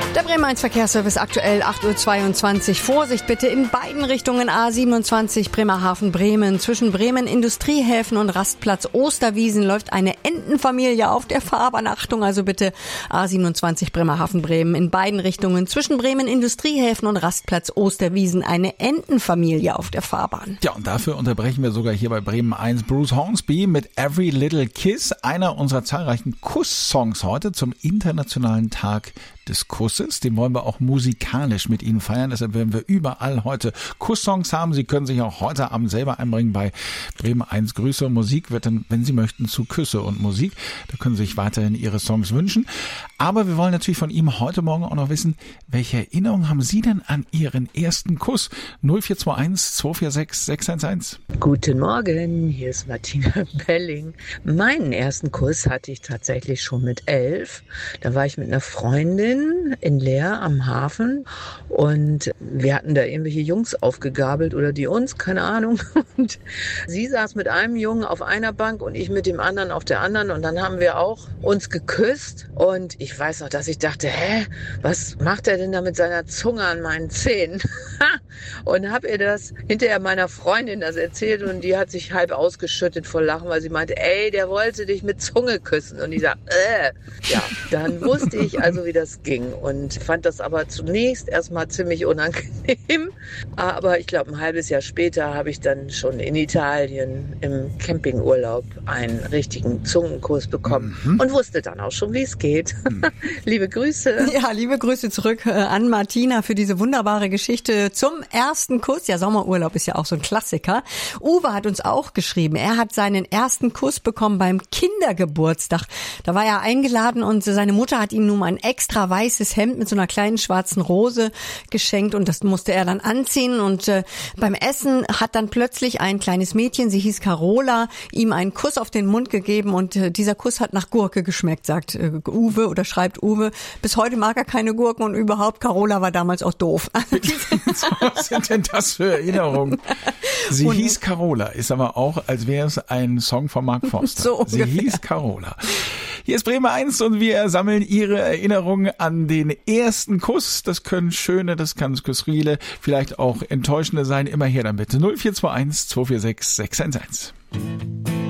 Der Bremen 1 Verkehrsservice aktuell 8:22 Uhr. Vorsicht bitte in beiden Richtungen A27 Bremerhaven-Bremen. Zwischen Bremen Industriehäfen und Rastplatz Osterwiesen läuft eine Entenfamilie auf der Fahrbahn. Achtung, also bitte A27 Bremerhaven-Bremen in beiden Richtungen. Zwischen Bremen Industriehäfen und Rastplatz Osterwiesen eine Entenfamilie auf der Fahrbahn. Ja, und dafür unterbrechen wir sogar hier bei Bremen 1 Bruce Hornsby mit Every Little Kiss, einer unserer zahlreichen Kuss-Songs heute zum Internationalen Tag des Kusses. Den wollen wir auch musikalisch mit Ihnen feiern. Deshalb werden wir überall heute Kusssongs haben. Sie können sich auch heute Abend selber einbringen bei Bremen 1 Grüße und Musik. Wird dann, wenn Sie möchten, zu Küsse und Musik. Da können Sie sich weiterhin Ihre Songs wünschen. Aber wir wollen natürlich von ihm heute Morgen auch noch wissen, welche Erinnerungen haben Sie denn an Ihren ersten Kuss? 0421 246 611. Guten Morgen, hier ist Martina Belling. Meinen ersten Kuss hatte ich tatsächlich schon mit 11. Da war ich mit einer Freundin in Leer am Hafen und wir hatten da irgendwelche Jungs aufgegabelt oder die uns, keine Ahnung. Und sie saß mit einem Jungen auf einer Bank und ich mit dem anderen auf der anderen und dann haben wir auch uns geküsst und ich weiß noch, dass ich dachte, was macht er denn da mit seiner Zunge an meinen Zähnen? Und habe ihr das hinterher meiner Freundin das erzählt und die hat sich halb ausgeschüttet vor Lachen, weil sie meinte, der wollte dich mit Zunge küssen und ich sagte, Ja, dann wusste ich also, wie das ging und fand das aber zunächst erstmal ziemlich unangenehm. Aber ich glaube, ein halbes Jahr später habe ich dann schon in Italien im Campingurlaub einen richtigen Zungenkuss bekommen und wusste dann auch schon, wie es geht. Liebe Grüße. Ja, liebe Grüße zurück an Martina für diese wunderbare Geschichte zum ersten Kuss. Ja, Sommerurlaub ist ja auch so ein Klassiker. Uwe hat uns auch geschrieben, er hat seinen ersten Kuss bekommen beim Kindergeburtstag. Da war er eingeladen und seine Mutter hat ihm nun ein extra weißes Hemd mit so einer kleinen schwarzen Rose geschenkt und das musste er dann anziehen und beim Essen hat dann plötzlich ein kleines Mädchen, sie hieß Carola, ihm einen Kuss auf den Mund gegeben und dieser Kuss hat nach Gurke geschmeckt, sagt Uwe oder schreibt Uwe. Bis heute mag er keine Gurken und überhaupt, Carola war damals auch doof. Was sind denn das für Erinnerungen? Sie hieß Carola, ist aber auch, als wäre es ein Song von Mark Forster. So Sie hieß Carola. Hier ist Bremen 1 und wir sammeln Ihre Erinnerungen an den ersten Kuss. Das können schöne, das kann skurrile, vielleicht auch enttäuschende sein. Immer her damit. 0421 246 611.